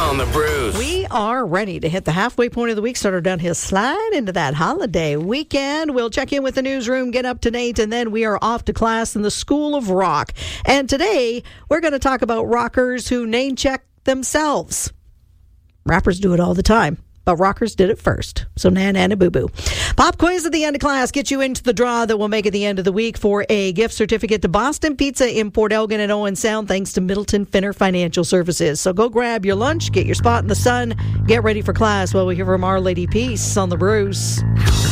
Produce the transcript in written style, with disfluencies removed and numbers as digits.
on the Brews. We are ready to hit the halfway point of the week, start our downhill slide into that holiday weekend. We'll check in with the newsroom, get up to date, and then we are off to class in the School of Rock. And today, we're going to talk about rockers who name check themselves. Rappers do it all the time, but rockers did it first. So na boo boo. Pop quiz at the end of class gets you into the draw that will make it the end of the week for a gift certificate to Boston Pizza in Port Elgin and Owen Sound, thanks to Middleton Finner Financial Services. So go grab your lunch, get your spot in the sun, get ready for class while we hear from Our Lady Peace on the Brews.